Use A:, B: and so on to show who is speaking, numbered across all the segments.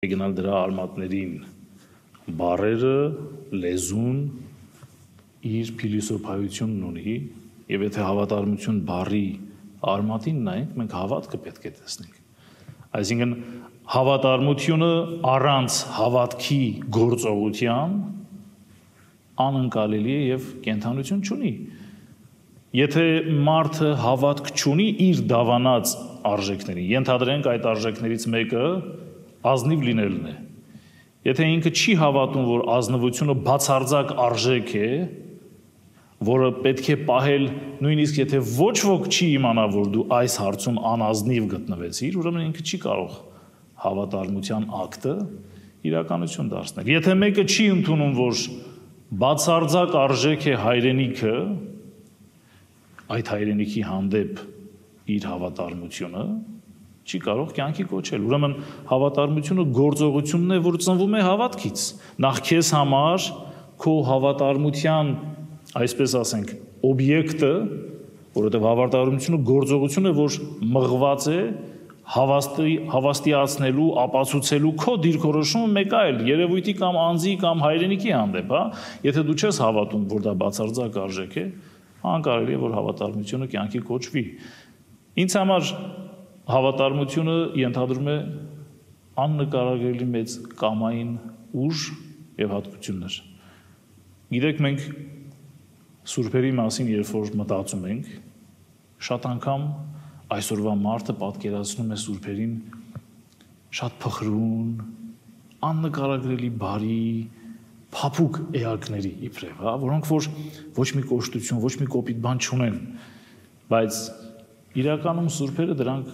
A: գնալ դրա արմատներին բառերը, լեզուն իր փիլիսոփայությունն ունի, եւ եթե հավատարմություն բառի արմատին նայենք, մենք հավատքը պետք է տեսնենք։ Այսինքն հավատարմությունը առանց հավատքի գործողության անընկալելի է եւ կենթանություն չունի։ Եթե մարդը հավատք չունի իր դավանած արժեքներին, ենթադրենք այդ արժեքներից մեկը ազնիվ լինելն է։ Եթե ինքը չի հավատում, որ ազնվությունը բացարձակ արժեք է, որը պետք է պահել, նույնիսկ եթե ոչ ոք չի իմանա, որ դու այս հարցում անազնիվ գտնվեցիր, ուրեմն ինքը չի կարող հավատարմության ակտը իրականություն դարձնել։ Եթե մեկը չի ընդունում, որ բացարձակ արժեք է հայրենիքը, այդ հայրենիքի հանդեպ իր հավատարմությունը, չի կարող կյանքի կոչել։ Ուրեմն հավատարմությունը գործողությունն է, որ ծնվում է հավատքից։ Նախ քեզ համար քո հավատարմության, այսպես ասենք, օբյեկտը, որովհետև հավատարմությունը գործողություն է, որ մղված է հավաստիացնելու, ապացուցելու քո դիրքորոշումը մեկ այլ երևույթի կամ անձի կամ հայրենիքի հանդեպ, հա։ Եթե դու չես հավատում, որ դա բացարձակ արժեք է, անկարելի է, որ հավատարմությունը կյանքի կոչվի։ Ինձ համար հավատարմությունը ենթադրում է աննկարագրելի մեծ կամային ուժ եւ հատկություններ։ Գիտեք, մենք սուրբերի մասին երբ որ մտածում ենք, շատ անգամ այսօրվա մարդը պատկերացնում է սուրբերին շատ փխրուն, աննկարագրելի բարի, փափուկ էակների իբրև, հա, որոնք որ ոչ մի կոշտություն, ոչ մի կոպիտ բան չունեն, բայց իրականում սուրբերը դրանք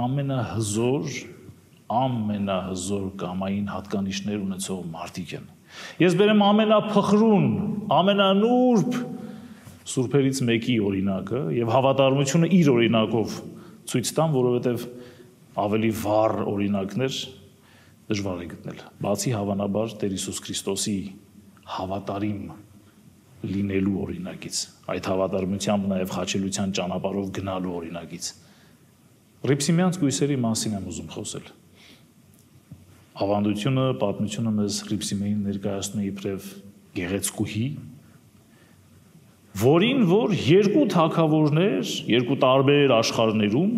A: ամենահզոր կամային հատկանիշներ ունեցող մարդիկ են։ Ես բերեմ ամենափխրուն, ամենանուրբ սուրբերից մեկի օրինակը եւ հավատարմությունը իր օրինակով ցույց տամ, որովհետեւ ավելի վառ օրինակներ դժվար է գտնել։ Բացի հավանաբար Տեր Հիսուս Քրիստոսի հավատարիմ լինելու օրինակից, այդ հավատարմությամբ նաեւ խաչելության ճանապարհով գնալու օրինակից։ Ռիփսիմյանց գույսերի մասին եմ ուզում խոսել։ Ավանդությունը, պատմությունը մեզ Ռիփսիմեին ներկայացնում է իբրև գեղեցկուհի, որին որ երկու թագավորներ, երկու տարբեր աշխարհներում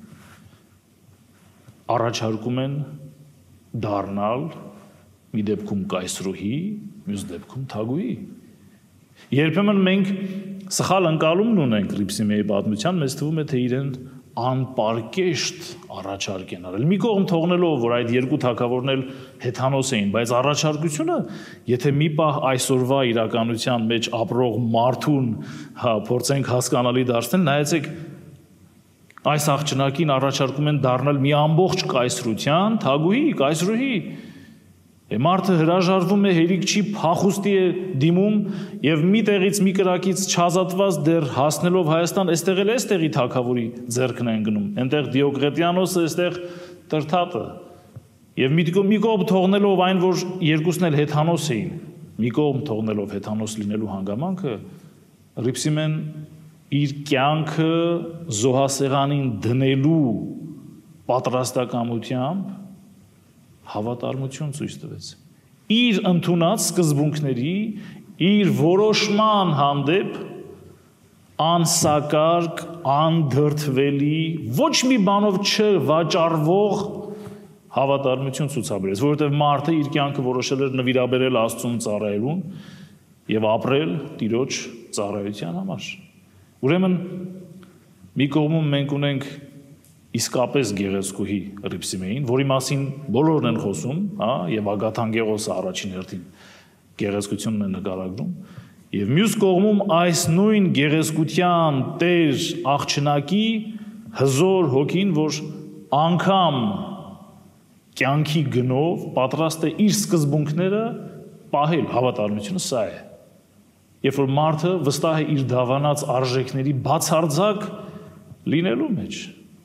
A: առաջարկում են դառնալ մի դեպքում կայսրուհի, մյուս դեպքում թագուհի։ Երբեմն մենք սխալ ընկալումն ունենք Ռիփսիմեի պատմության, մեզ թվում է, թե իրեն անպարկեշտ առաջարկ են արել։ Մի կողմ թողնելով, որ այդ երկու թագավորն էլ հեթանոս էին, բայց առաջարկությունը, եթե մի պահ այսօրվա իրականության մեջ ապրող մարդուն, հա, փորձենք հասկանալի դարձնել, նայեցեք, այս աղջնակին առաջարկում են դառնալ մի ամբողջ կայսրության թագուհի, կայսրուհի։ Մարդը հրաժարվում է, հերիք չի, փախուստի է դիմում եւ մի տեղից մի կրակից չազատված դեռ հասնելով Հայաստան, այստեղ էլ էստեղի թագավորի ձեռքն են գնում։ Այնտեղ Դիոկլետիանոսը, այստեղ Տրթատը։ Եվ մի կողմ թողնելով այն, որ երկուսն էլ հեթանոս էին, մի կողմ թողնելով հեթանոս լինելու հանգամանքը, Ռիփսիմեն իր կյանքը զոհասեղանին դնելու պատրաստակամությամբ հավատարմություն ցույց տվեց։ Իր ընդունած սկզբունքների, իր որոշման հանդեպ անսակարկ, անդրդվելի, ոչ մի բանով չվաճառվող հավատարմություն ցուցաբերեց, որովհետև մարդը իր կյանքը որոշել էր նվիրաբերել Աստծուն ծառայելուն եւ ապրել Տիրոջ ծառայության համար։ Ուրեմն մի կողմում մենք ունենք իսկապես գեղեցկուհի Ռիփսիմեին, որի մասին բոլորն են խոսում, հա, եւ Ագաթանգեղոսը առաջին հերթին գեղեցկությունն է նկարագրում, եւ մյուս կողմում այս նույն գեղեցկության տեր աղջնակի հզոր հոգին, որ անգամ կյանքի գնով պատրաստ է իր սկզբունքները պահել, հավատարմությունը սա է։ Երբ որ մարդը վստահ է իր դավանած արժեքների բացարձակ լինելու մեջ։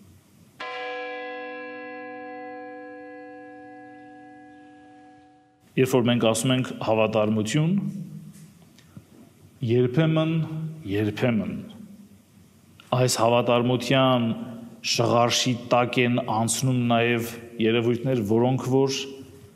A: Երբ որ մենք ասում ենք հավատարմություն, երբեմն այս հավատարմության շղարշի տակ են անցնում նաև երևույթներ, որոնք որ